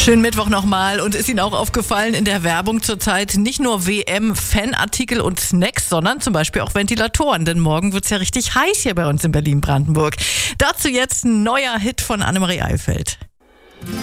Schönen Mittwoch nochmal. Und ist Ihnen auch aufgefallen, in der Werbung zurzeit nicht nur WM-Fanartikel und Snacks, sondern zum Beispiel auch Ventilatoren. Denn morgen wird's ja richtig heiß hier bei uns in Berlin-Brandenburg. Dazu jetzt ein neuer Hit von Annemarie Eifeld.